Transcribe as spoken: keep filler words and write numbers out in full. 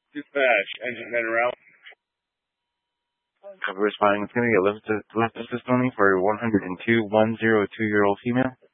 Dispatch, engine heading around. Cover responding. It's going to be a lift, lift assist only for one hundred two, one hundred two year old female.